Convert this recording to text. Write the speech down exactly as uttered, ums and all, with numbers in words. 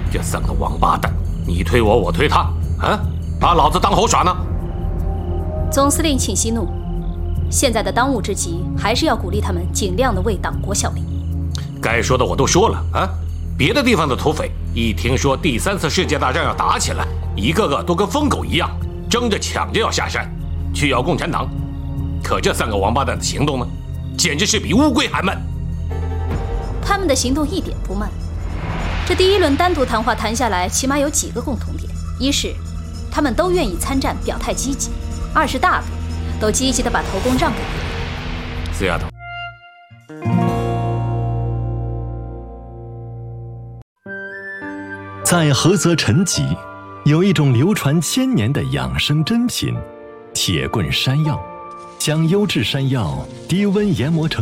这三个王八蛋，你推我，我推他，啊，把老子当猴耍呢？ 总司令，请息怒。现在的当务之急，还是要鼓励他们尽量的为党国效力。 该说的我都说了啊。别的地方的土匪一听说第三次世界大战要打起来，一个个都跟疯狗一样，争着抢着要下山去咬共产党。可这三个王八蛋的行动呢，简直是比乌龟还慢。 他们的行动一点不慢。这第一轮单独谈话谈下来，起码有几个共同点：一是他们都愿意参战，表态积极；二是大部都积极地把头功让给别人。 死丫头！ 在菏泽陈集，有一种流传千年的养生珍品——铁棍山药，将优质山药低温研磨成